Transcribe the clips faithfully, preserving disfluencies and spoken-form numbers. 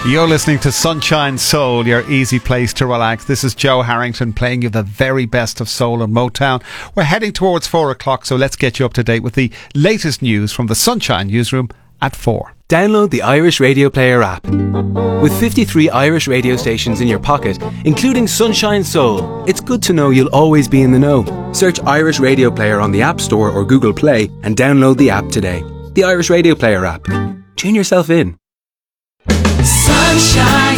You're listening to Sunshine Soul, your easy place to relax. This is Joe Harrington playing you the very best of soul and Motown. We're heading towards four o'clock, so let's get you up to date with the latest news from the Sunshine Newsroom at four. Download the Irish Radio Player app. With fifty-three Irish radio stations in your pocket, including Sunshine Soul, it's good to know you'll always be in the know. Search Irish Radio Player on the App Store or Google Play and download the app today. The Irish Radio Player app. Tune yourself in. Sunshine.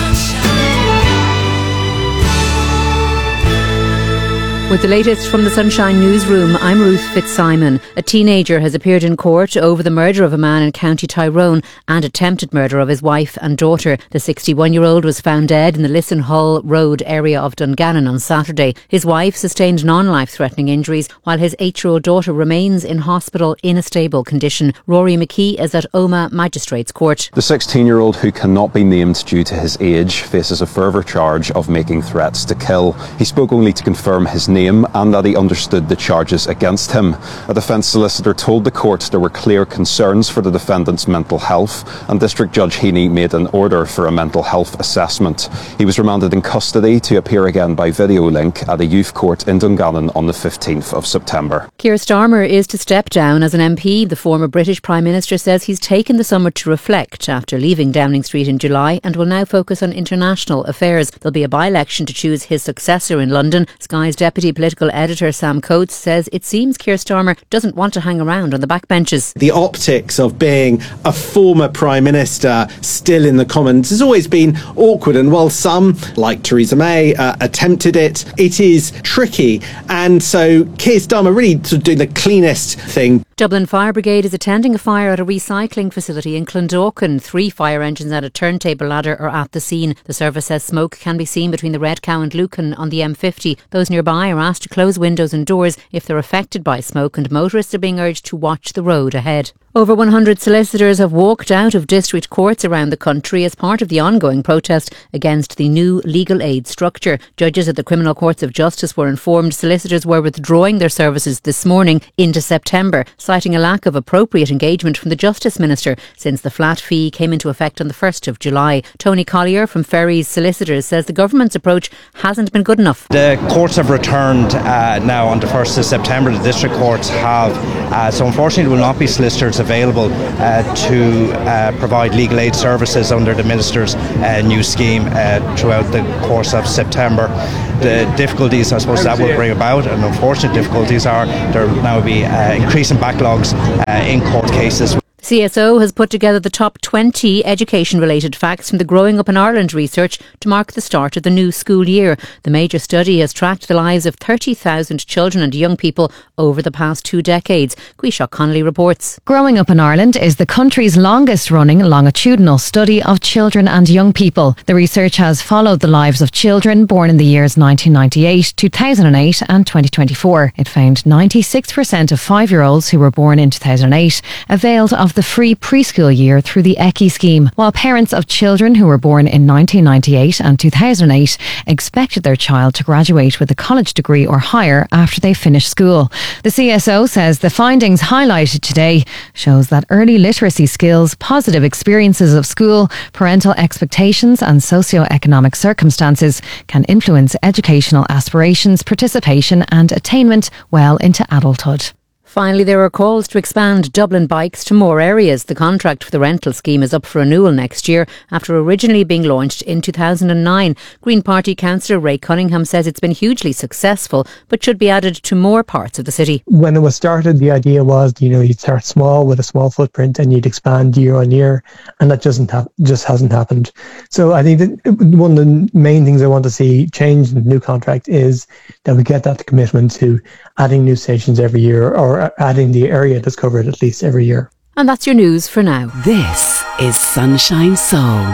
With the latest from the Sunshine Newsroom, I'm Ruth Fitzsimon. A teenager has appeared in court over the murder of a man in County Tyrone and attempted murder of his wife and daughter. The sixty-one-year-old was found dead in the Lisson-Hull Road area of Dungannon on Saturday. His wife sustained non-life-threatening injuries, while his eight-year-old daughter remains in hospital in a stable condition. Rory McKee is at Omagh Magistrates Court. The sixteen-year-old, who cannot be named due to his age, faces a further charge of making threats to kill. He spoke only to confirm his name and that he understood the charges against him. A defence solicitor told the court there were clear concerns for the defendant's mental health, and District Judge Heaney made an order for a mental health assessment. He was remanded in custody to appear again by video link at a youth court in Dungannon on the fifteenth of September. Keir Starmer is to step down as an M P. The former British Prime Minister says he's taken the summer to reflect after leaving Downing Street in July and will now focus on international affairs. There'll be a by-election to choose his successor in London. Sky's deputy political editor Sam Coates says it seems Keir Starmer doesn't want to hang around on the backbenches. The optics of being a former Prime Minister still in the Commons has always been awkward, and while some, like Theresa May, uh, attempted it, it is tricky, and so Keir Starmer really sort of doing the cleanest thing. Dublin Fire Brigade is attending a fire at a recycling facility in Clondalkin. Three fire engines and a turntable ladder are at the scene. The service says smoke can be seen between the Red Cow and Lucan on the M fifty. Those nearby are asked to close windows and doors if they're affected by smoke, and motorists are being urged to watch the road ahead. Over one hundred solicitors have walked out of district courts around the country as part of the ongoing protest against the new legal aid structure. Judges at the Criminal Courts of Justice were informed solicitors were withdrawing their services this morning into September, citing a lack of appropriate engagement from the Justice Minister since the flat fee came into effect on the first of July. Tony Collier from Ferries Solicitors says the government's approach hasn't been good enough. The courts have returned uh, now on the first of September. The district courts have, uh, so unfortunately there will not be solicitors available uh, to uh, provide legal aid services under the Minister's uh, new scheme uh, throughout the course of September. The difficulties I suppose that will bring about, and unfortunate difficulties, are there will now be uh, increasing backlogs uh, in court cases. C S O has put together the top twenty education-related facts from the Growing Up in Ireland research to mark the start of the new school year. The major study has tracked the lives of thirty thousand children and young people over the past two decades. Guisha Connolly reports. Growing Up in Ireland is the country's longest-running longitudinal study of children and young people. The research has followed the lives of children born in the years nineteen ninety-eight, two thousand eight and twenty twenty-four. It found ninety-six percent of five-year-olds who were born in two thousand eight availed of the free preschool year through the E C I scheme, while parents of children who were born in nineteen ninety-eight and two thousand eight expected their child to graduate with a college degree or higher after they finished school. The C S O says the findings highlighted today shows that early literacy skills, positive experiences of school, parental expectations and socio-economic circumstances can influence educational aspirations, participation and attainment well into adulthood. Finally, there are calls to expand Dublin Bikes to more areas. The contract for the rental scheme is up for renewal next year after originally being launched in two thousand nine. Green Party councillor Ray Cunningham says it's been hugely successful but should be added to more parts of the city. When it was started, the idea was, you know, you'd start small with a small footprint and you'd expand year on year, and that doesn't ha- just hasn't happened. So I think that one of the main things I want to see change in the new contract is that we get that commitment to adding new stations every year, or adding the area that's covered at least every year. And that's your news for now. This is Sunshine Soul.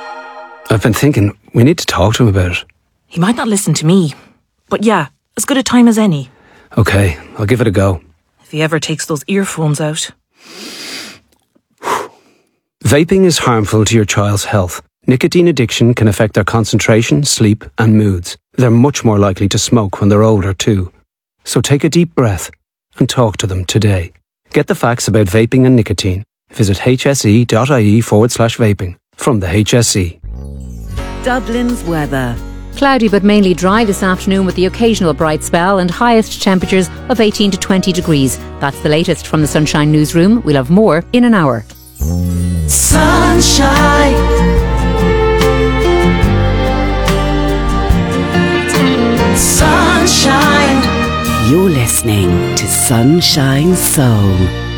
I've been thinking we need to talk to him about it. He might not listen to me, but yeah, as good a time as any. Okay, I'll give it a go. If he ever takes those earphones out. Vaping is harmful to your child's health. Nicotine addiction can affect their concentration, sleep and moods. They're much more likely to smoke when they're older too. So take a deep breath and talk to them today. Get the facts about vaping and nicotine. Visit hse.ie forward slash vaping. from the H S E. Dublin's weather. Cloudy but mainly dry this afternoon with the occasional bright spell and highest temperatures of eighteen to twenty degrees. That's the latest from the Sunshine Newsroom. We'll have more in an hour. Sunshine. Sunshine. You're listening to Sunshine Soul.